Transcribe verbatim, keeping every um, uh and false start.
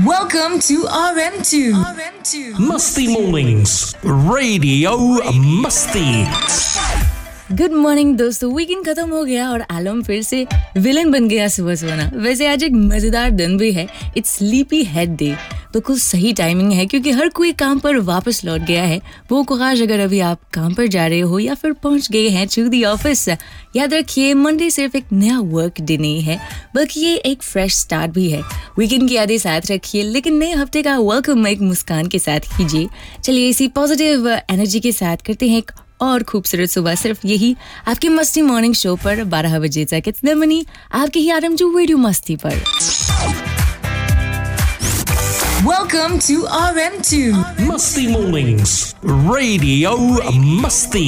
Welcome to R M two. R M two. Musty Mornings, Radio Musty. Good morning दोस्तों, weekend खत्म हो गया और आलम फिर से विलन बन गया सुबह सुबह। वैसे आज एक मजेदार दिन भी है, इट्स स्लीपी हेड डे। तो कुछ सही टाइमिंग है क्योंकि हर कोई काम पर वापस लौट गया है। वो काश अगर अभी आप काम पर जा रहे हो या फिर पहुंच गए हैं टू द ऑफिस, याद रखिए मंडे सिर्फ एक नया वर्क डे नहीं है बल्कि ये एक फ्रेश स्टार्ट भी है। वीकेंड की यादें साथ रखिए लेकिन नए हफ्ते का वेलकम एक मुस्कान के साथ कीजिए। चलिए इसी पॉजिटिव एनर्जी के साथ करते हैं एक और खूबसूरत सुबह, सिर्फ यही आपके मस्ती मॉर्निंग शो पर बारह बजे तक। इट्स द मनी आपके ही आरएम टू रेडियो मस्ती पर। Welcome to R M two. Musty Mornings, Radio Musty.